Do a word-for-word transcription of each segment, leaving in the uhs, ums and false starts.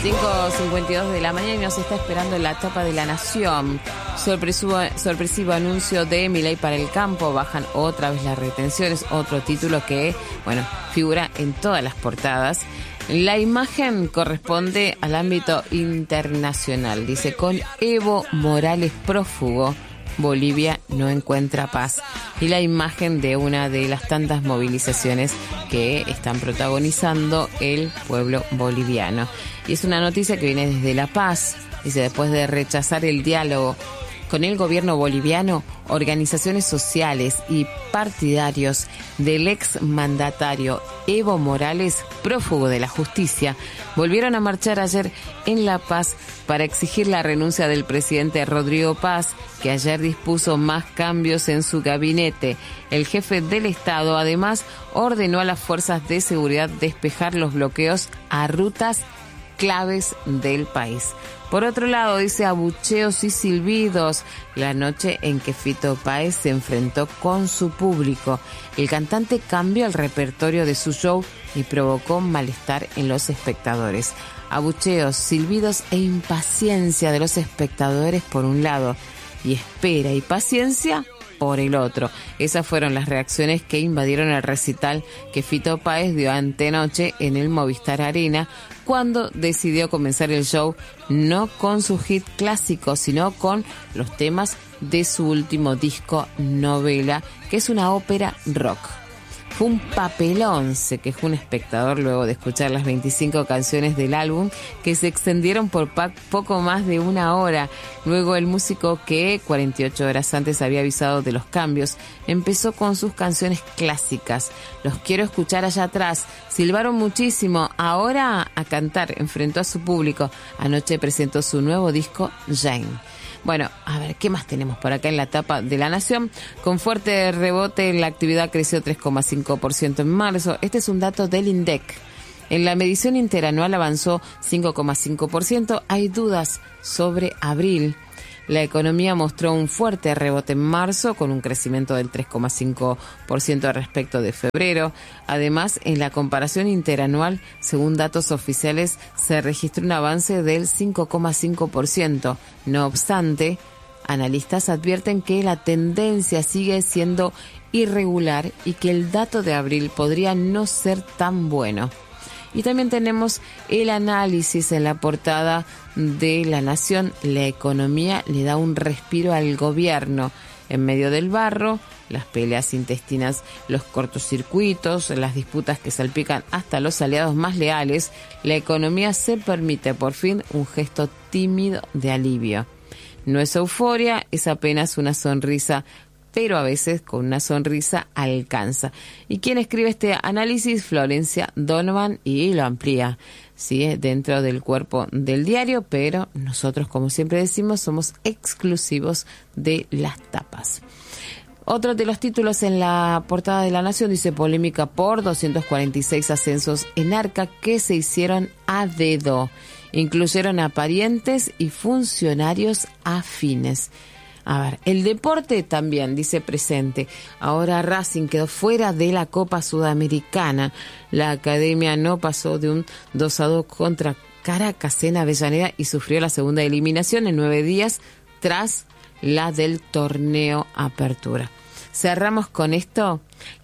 cinco cincuenta y dos de la mañana y nos está esperando la tapa de La Nación. Sorpresivo, sorpresivo anuncio de Milei para el campo. Bajan otra vez las retenciones. Otro título que, bueno, figura en todas las portadas. La imagen corresponde al ámbito internacional. Dice, con Evo Morales prófugo, Bolivia no encuentra paz. Y la imagen de una de las tantas movilizaciones que están protagonizando el pueblo boliviano. Y es una noticia que viene desde La Paz. Dice, después de rechazar el diálogo con el gobierno boliviano, organizaciones sociales y partidarios del ex mandatario Evo Morales, prófugo de la justicia, volvieron a marchar ayer en La Paz para exigir la renuncia del presidente Rodrigo Paz, que ayer dispuso más cambios en su gabinete. El jefe del Estado además ordenó a las fuerzas de seguridad despejar los bloqueos a rutas claves del país. Por otro lado, dice, abucheos y silbidos la noche en que Fito Páez se enfrentó con su público. El cantante cambió el repertorio de su show y provocó malestar en los espectadores. Abucheos, silbidos e impaciencia de los espectadores por un lado y espera y paciencia por el otro. Esas fueron las reacciones que invadieron el recital que Fito Páez dio antenoche en el Movistar Arena, cuando decidió comenzar el show no con su hit clásico, sino con los temas de su último disco Novela, que es una ópera rock. Fue un papelón, se quejó un espectador luego de escuchar las veinticinco canciones del álbum, que se extendieron por pa- poco más de una hora. Luego el músico, que cuarenta y ocho horas antes había avisado de los cambios, empezó con sus canciones clásicas. Los quiero escuchar allá atrás. Silbaron muchísimo. Ahora a cantar. Enfrentó a su público. Anoche presentó su nuevo disco, Jane. Bueno, a ver, ¿qué más tenemos por acá en la tapa de La Nación? Con fuerte rebote, la actividad creció tres coma cinco por ciento en marzo. Este es un dato del INDEC. En la medición interanual avanzó cinco coma cinco por ciento. Hay dudas sobre abril. La economía mostró un fuerte rebote en marzo, con un crecimiento del tres coma cinco por ciento respecto de febrero. Además, en la comparación interanual, según datos oficiales, se registró un avance del cinco coma cinco por ciento. No obstante, analistas advierten que la tendencia sigue siendo irregular y que el dato de abril podría no ser tan bueno. Y también tenemos el análisis en la portada de La Nación. La economía le da un respiro al gobierno. En medio del barro, las peleas intestinas, los cortocircuitos, las disputas que salpican hasta los aliados más leales, la economía se permite por fin un gesto tímido de alivio. No es euforia, es apenas una sonrisa, pero a veces con una sonrisa alcanza. ¿Y quién escribe este análisis? Florencia Donovan, y lo amplía, ¿sí?, dentro del cuerpo del diario, pero nosotros, como siempre decimos, somos exclusivos de las tapas. Otro de los títulos en la portada de La Nación dice, polémica por doscientos cuarenta y seis ascensos en Arca que se hicieron a dedo. Incluyeron a parientes y funcionarios afines. A ver, el deporte también dice presente. Ahora Racing quedó fuera de la Copa Sudamericana. La academia no pasó de un dos a dos contra Caracas en Avellaneda y sufrió la segunda eliminación en nueve días tras la del torneo Apertura. Cerramos con esto.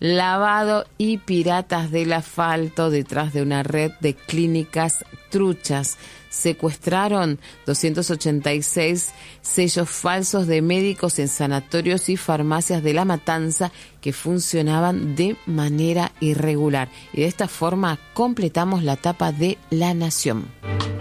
Lavado y piratas del asfalto detrás de una red de clínicas truchas. Secuestraron doscientos ochenta y seis sellos falsos de médicos en sanatorios y farmacias de La Matanza que funcionaban de manera irregular. Y de esta forma completamos la tapa de La Nación.